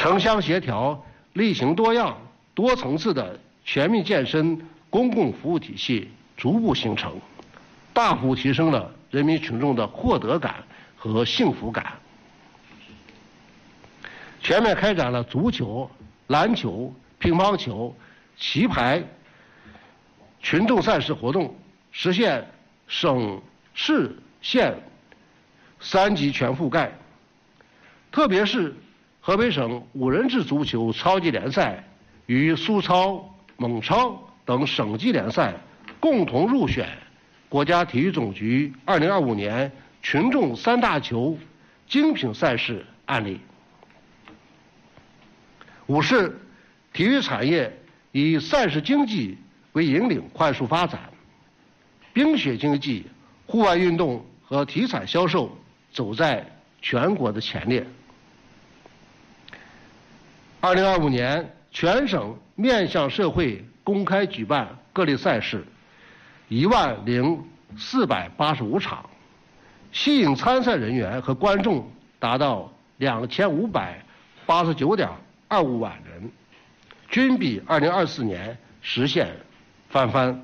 城乡协调、类型多样、多层次的全民健身公共服务体系逐步形成，大幅提升了人民群众的获得感和幸福感。全面开展了足球、篮球、乒乓球、棋牌群众赛事活动，实现省市县3级全覆盖。特别是河北省5人制足球超级联赛与苏超、蒙超等省级联赛共同入选国家体育总局2025年群众3大球精品赛事案例。5是体育产业以赛事经济为引领快速发展，冰雪经济、户外运动和体彩销售走在全国的前列。2025年，全省面向社会公开举办各类赛事10485场，吸引参赛人员和观众达到2589.25万人，均比2024年实现翻番。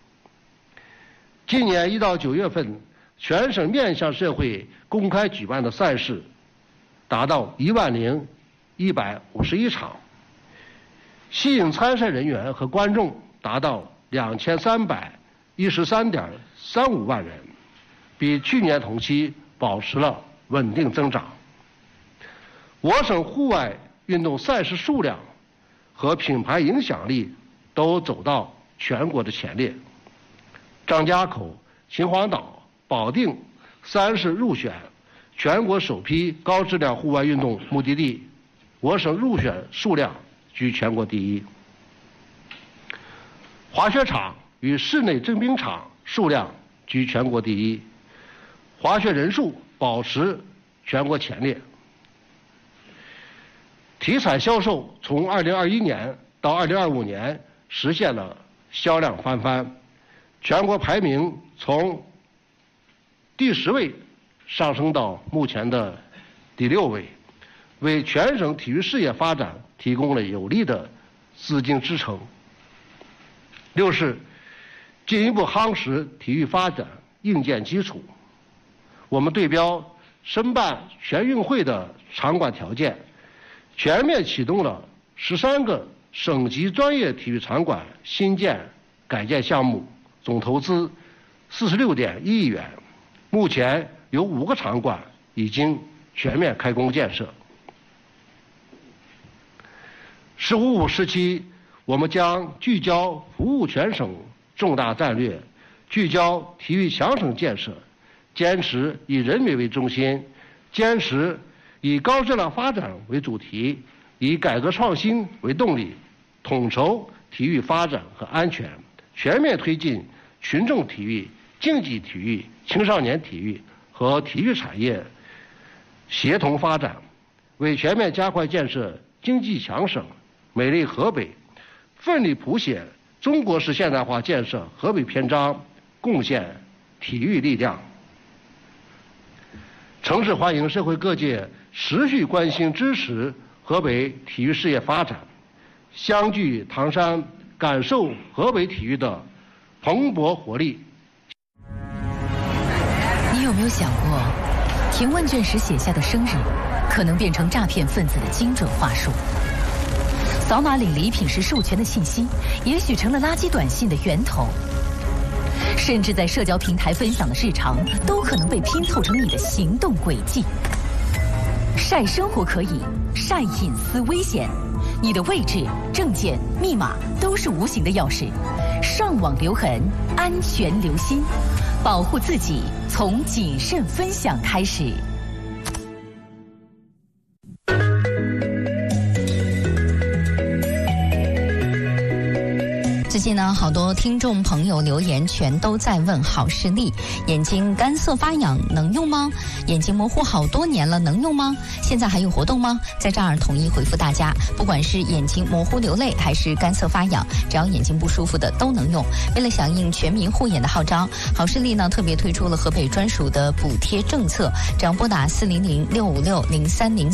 今年1到9月份，全省面向社会公开举办的赛事达到10151场，吸引参赛人员和观众达到2313.35万人，比去年同期保持了稳定增长。我省户外运动赛事数量和品牌影响力都走到全国的前列。张家口、秦皇岛、保定3市入选全国首批高质量户外运动目的地，我省入选数量居全国第一。滑雪场与室内征冰场数量居全国第一，滑雪人数保持全国前列。体彩销售从2021年到2025年实现了销量翻番，全国排名从第10位上升到目前的第6位，为全省体育事业发展提供了有力的资金支撑。6是进一步夯实体育发展硬件基础。我们对标申办全运会的场馆条件，全面启动了13个省级专业体育场馆新建改建项目，总投资46.1亿元。目前有5个场馆已经全面开工建设。“15+5”时期，我们将聚焦服务全省重大战略，聚焦体育强省建设，坚持以人民为中心，坚持以高质量发展为主题，以改革创新为动力，统筹体育发展和安全，全面推进群众体育、竞技体育、青少年体育和体育产业协同发展，为全面加快建设经济强省美丽河北，奋力谱写中国式现代化建设河北篇章，贡献体育力量。诚挚欢迎社会各界持续关心支持河北体育事业发展，相聚唐山，感受河北体育的蓬勃活力。 你有没有想过，填问卷时写下的生日，可能变成诈骗分子的精准话术？扫码领礼品时授权的信息，也许成了垃圾短信的源头。甚至在社交平台分享的日常，都可能被拼凑成你的行动轨迹。晒生活可以，晒隐私危险。你的位置、证件、密码都是无形的钥匙。上网留痕，安全留心，保护自己从谨慎分享开始。最近呢，好多听众朋友留言全都在问好视力，眼睛干涩发痒能用吗？眼睛模糊好多年了能用吗？现在还有活动吗？在这儿统一回复大家，不管是眼睛模糊流泪还是干涩发痒，只要眼睛不舒服的都能用。为了响应全民护眼的号召，好视力呢特别推出了河北专属的补贴政策，只要拨打400-656-0303